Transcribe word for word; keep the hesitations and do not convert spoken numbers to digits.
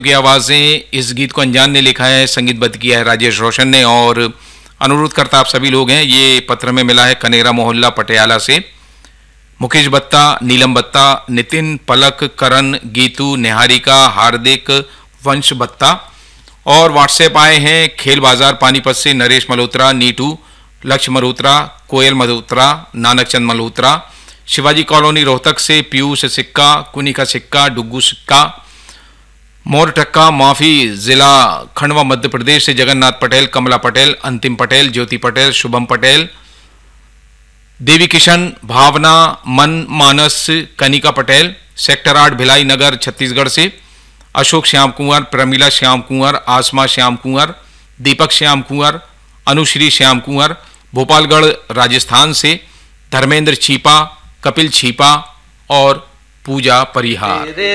की आवाजें, इस गीत को अनजान ने लिखा है, संगीतबद्ध किया है राजेश रोशन ने और अनुरोध करता आप सभी लोग हैं। ये पत्र में मिला है कनेरा मोहल्ला पटियाला से। मुकेश बत्ता, नीलम बत्ता, नितिन, पलक, करण, गीतू, निहारिका, हार्दिक, वंश बत्ता। और व्हाट्सएप आए हैं खेल बाजार पानीपत से नरेश मल्होत्रा, नीटू, लक्ष्य मल्होत्रा, कोयल मल्होत्रा, नानक चंद मल्होत्रा। शिवाजी कॉलोनी रोहतक से पीयूष सिक्का, कुनिका सिक्का, डुग्गू सिक्का। मोर टक्का माफी जिला खंडवा मध्य प्रदेश से जगन्नाथ पटेल, कमला पटेल, अंतिम पटेल, ज्योति पटेल, शुभम पटेल, देवी किशन, भावना, मन मानस, कनिका पटेल। सेक्टर आठ भिलाई नगर छत्तीसगढ़ से अशोक श्याम कुंवर, प्रमीला श्याम कुंवर, आसमा श्याम कुंवर, दीपक श्याम कुंवर, अनुश्री श्याम कुंवर। भोपालगढ़ राजस्थान से धर्मेंद्र छीपा, कपिल छीपा और पूजा परिहार।